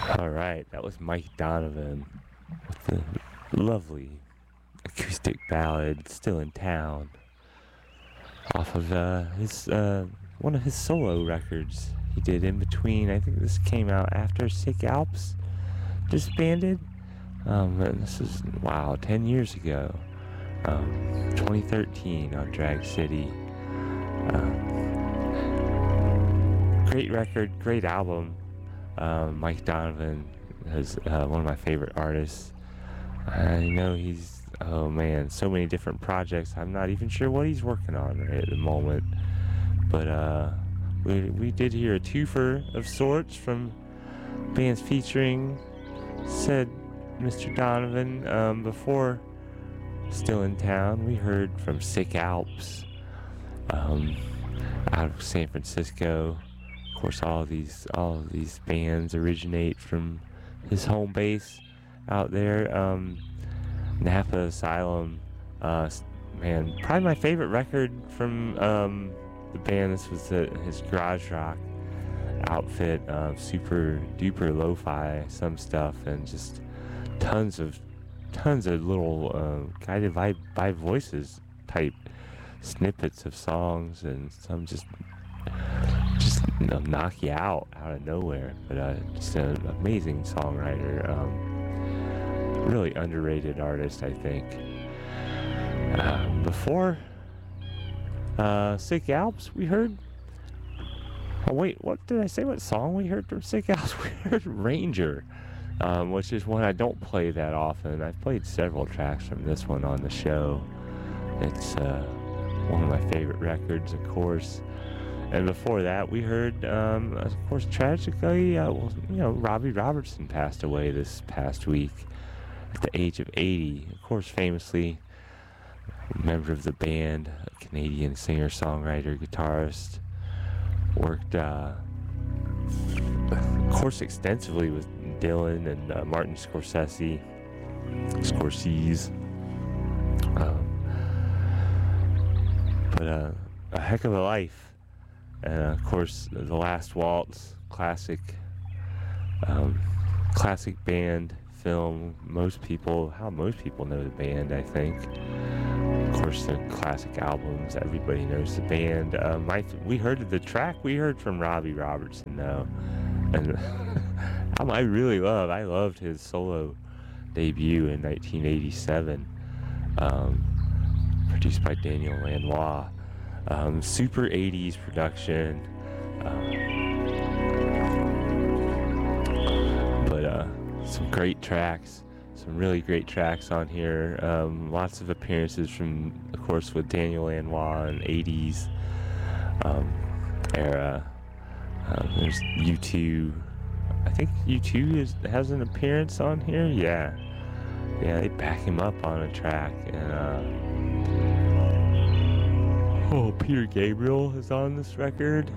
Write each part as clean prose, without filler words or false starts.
All right, that was Mike Donovan with the lovely acoustic ballad "Still in Town" off of his one of his solo records he did in between. I think this came out after Sick Alps disbanded. And this is 10 years ago, 2013 on Drag City. Great record, great album. Mike Donovan is one of my favorite artists. I know he's, oh man, so many different projects. I'm not even sure what he's working on right at the moment. But we did hear a twofer of sorts from bands featuring said Mr. Donovan. Before Still in Town, we heard from Sick Alps out of San Francisco. Of course, all of these bands originate from his home base out there. Napa Asylum, man, probably my favorite record from the band. This was his garage rock outfit, super duper lo-fi some stuff, and just tons of little guided by voices type snippets of songs, and some just knock you out of nowhere. But just an amazing songwriter, really underrated artist, I think. Before Sick Alps, we heard. Oh wait, what did I say? What song we heard from Sick Alps? We heard Ranger, which is one I don't play that often. I've played several tracks from this one on the show. It's one of my favorite records, of course. And before that, we heard, of course, tragically, Robbie Robertson passed away this past week at the age of 80. Of course, famously a member of the band, a Canadian singer-songwriter, guitarist, worked, of course, extensively with Dylan and Martin Scorsese. But a heck of a life. And of course, The Last Waltz, classic band film. How most people know the band, I think. Of course, the classic albums. Everybody knows the band. We heard the track we heard from Robbie Robertson, though, and I loved his solo debut in 1987, produced by Daniel Lanois. Super 80s production, but some great tracks, some really great tracks on here. Lots of appearances from, of course, with Daniel Lanois and 80s era. There's U2. I think U2 has an appearance on here. Yeah, they back him up on a track, and Peter Gabriel is on this record.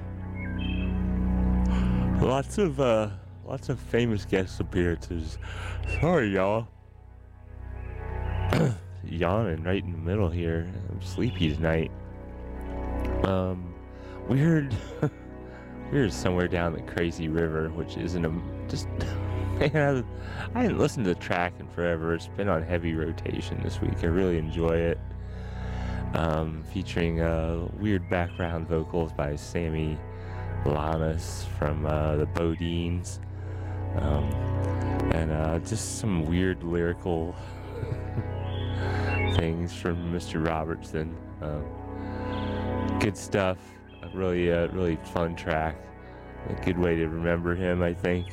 Lots of famous guest appearances. Sorry, y'all. Yawning right in the middle here. I'm sleepy tonight. We heard Somewhere Down the Crazy River, which isn't just. Man, I hadn't listened to the track in forever. It's been on heavy rotation this week. I really enjoy it. Featuring weird background vocals by Sammy Lamas from the Bodines, and just some weird lyrical things from Mr. Robertson. Good stuff. A really fun track. A good way to remember him, I think.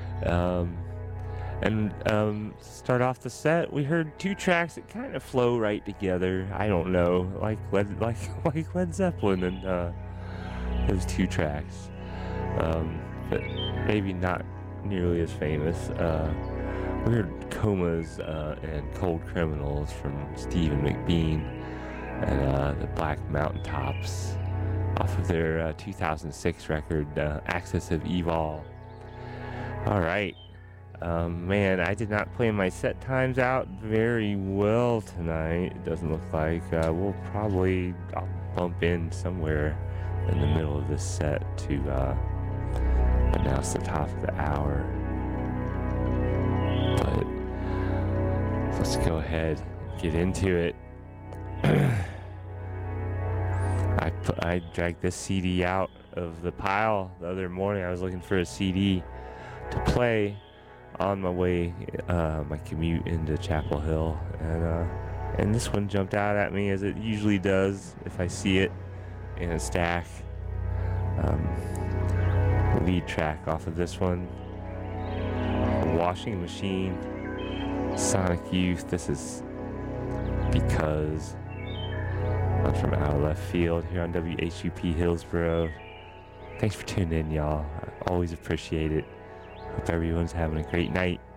And start off the set, we heard two tracks that kind of flow right together. I don't know, like Led Zeppelin and those two tracks, but maybe not nearly as famous. We heard Comas and Cold Criminals from Stephen McBean and the Black Mountaintops off of their 2006 record, Axis of Evil. All right. Man, I did not plan my set times out very well tonight. It doesn't look like. I'll bump in somewhere in the middle of this set to announce the top of the hour. let's go ahead and get into it. I dragged this CD out of the pile the other morning. I was looking for a CD to play on my way, my commute into Chapel Hill, and this one jumped out at me, as it usually does if I see it in a stack. Lead track off of this one, Washing Machine, Sonic Youth. This is Because. I'm from out of left field here on WHUP Hillsboro. Thanks for tuning in, y'all. I always appreciate it. Hope everyone's having a great night.